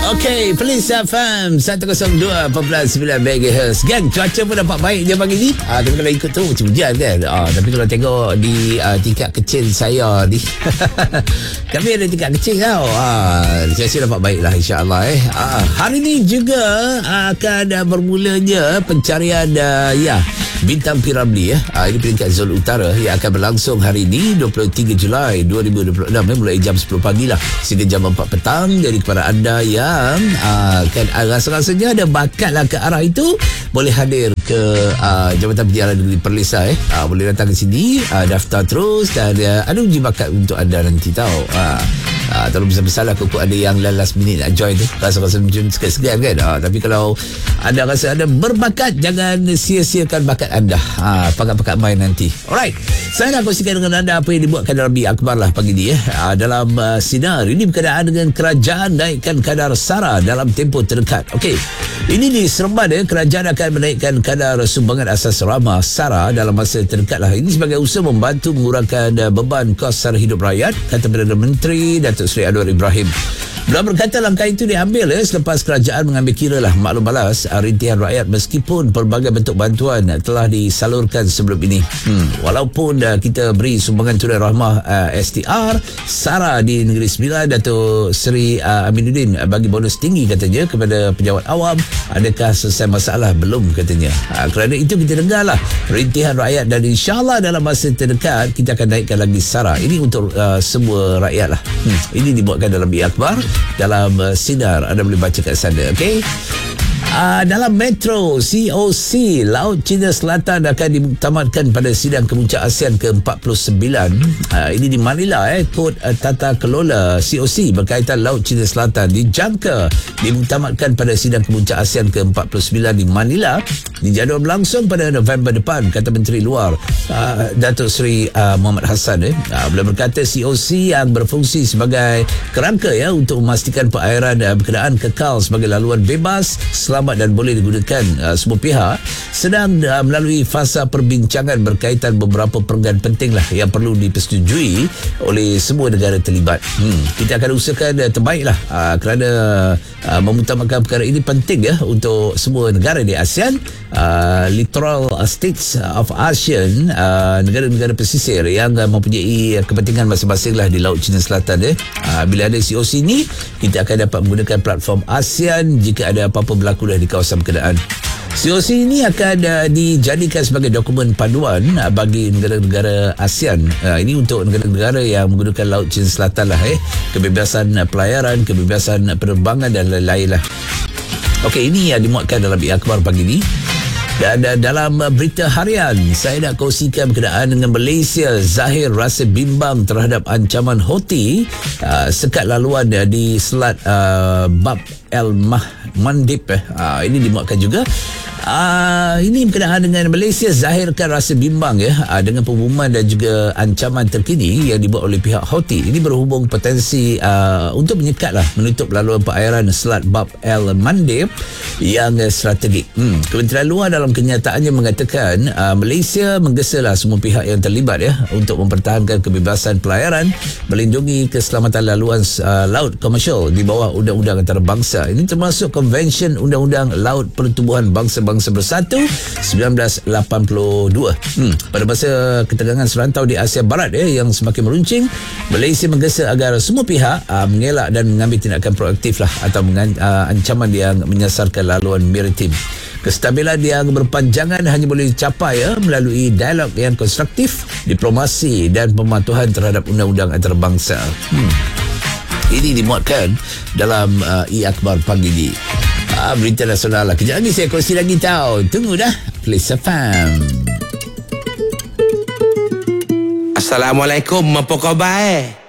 Okey, Police FM 102.9 MHz. Gang, cuaca pun dapat baik je pagi ni. Tapi kalau ikut tu macam hujan kan. Tapi kalau tengok di tingkat kecil saya ni kami ada tingkat kecil tau. Cuaca dapat baik lah, insyaAllah. Hari ni juga akan bermulanya pencarian Bintang Piramli. Ini peringkat zon utara yang akan berlangsung hari ini 23 Julai 2026 mulai jam 10 pagi lah sehingga jam 4 petang. Jadi kepada anda yang kan rasa-rasanya ada bakat lah ke arah itu, boleh hadir ke Jabatan Penyiaran Negeri Perlis. Boleh datang ke sini, daftar terus dan ada uji bakat untuk anda nanti tahu. Terlalu besar-besar lah kok ada yang last minute nak join tu, rasa-rasa macam segan-segan kan. Tapi kalau anda rasa anda berbakat, jangan sia-siakan bakat anda. Pakat-pakat main nanti. Alright, saya nak kongsikan dengan anda apa yang dibuatkan dalam Bi Akhbar lah pagi ni. Dalam sinar ini berkenaan dengan kerajaan naikkan kadar SARA dalam tempoh terdekat. Okey, ini di Seremban kerajaan akan menaikkan kadar sumbangan asas ramah SARA dalam masa terdekat lah. Ini sebagai usaha membantu mengurangkan beban kos sara hidup rakyat, kata Perdana Menteri Datuk Seri Anwar Ibrahim. Beliau berkata langkah itu diambil selepas kerajaan mengambil kira lah maklum balas rintihan rakyat meskipun pelbagai bentuk bantuan telah disalurkan sebelum ini. Walaupun kita beri sumbangan tunai rahmah STR SARA di Negeri Sembilan, Datuk Seri Aminuddin bagi bonus tinggi katanya kepada pejabat awam. Adakah selesai masalah? Belum katanya. Kerana itu kita dengarlah rintihan rakyat dan insyaAllah dalam masa terdekat kita akan naikkan lagi SARA. Ini untuk semua rakyat lah. Ini dibuatkan dalam Bi Akhbar dalam sinar, anda boleh baca kat sana. Okey, dalam Metro COC Laut Cina Selatan akan dimuktamadkan pada sidang kemuncak ASEAN ke-49. Ini di Manila. Kod tata kelola COC berkaitan Laut Cina Selatan dijangka dimuktamadkan pada sidang kemuncak ASEAN ke-49 di Manila. Dijadual berlangsung pada November depan, kata Menteri Luar Datuk Seri Muhammad Hassan. Beliau berkata COC yang berfungsi sebagai kerangka untuk memastikan perairan berkenaan kekal sebagai laluan bebas, selamat dan boleh digunakan semua pihak, sedang melalui fasa perbincangan berkaitan beberapa perenggan penting lah yang perlu dipersetujui oleh semua negara terlibat. Kita akan usahakan terbaik lah kerana memutamakan perkara ini penting untuk semua negara di ASEAN, littoral states of ASEAN, negara-negara pesisir yang mempunyai kepentingan masing-masing lah di Laut Cina Selatan. Bila ada COC ini, kita akan dapat menggunakan platform ASEAN jika ada apa-apa berlaku di kawasan berkenaan. COC ini akan dijadikan sebagai dokumen panduan bagi negara-negara ASEAN. Ini untuk negara-negara yang menggunakan Laut Cina Selatan lah. Kebebasan pelayaran, kebebasan penerbangan dan lain-lain lah. Okey, ini yang dimuatkan dalam Bi Akhbar pagi ni. Dan dalam berita harian, saya nak kongsikan berkenaan dengan Malaysia. Zahir rasa bimbang terhadap ancaman Houthi sekat laluan di Selat Bab El Mandeb. Ini dimuatkan juga. Ini berkenaan dengan Malaysia zahirkan rasa bimbang dengan pengumuman dan juga ancaman terkini yang dibuat oleh pihak Houthi. Ini berhubung potensi untuk menyekatlah menutup laluan perairan Selat Bab El Mandeb yang strategik. Kementerian Luar dalam kenyataannya mengatakan Malaysia menggesalah semua pihak yang terlibat untuk mempertahankan kebebasan pelayaran, melindungi keselamatan laluan laut komersial di bawah Undang-Undang Antarabangsa. Ini termasuk Konvensyen Undang-Undang Laut Pertubuhan Bangsa-Bangsa Bersatu 1982. Pada masa ketegangan serantau di Asia Barat yang semakin meruncing, Malaysia menggesa agar semua pihak mengelak dan mengambil tindakan proaktif lah atau ancaman yang menyasarkan laluan maritim. Kestabilan yang berpanjangan hanya boleh dicapai melalui dialog yang konstruktif, diplomasi dan pematuhan terhadap undang-undang antarabangsa. Ini dimuatkan dalam Akhbar pagi ni. Berita nasional lah. Kejap lagi saya kongsi lagi tau. Tunggu dah. Police FM. Assalamualaikum. Apa khabar?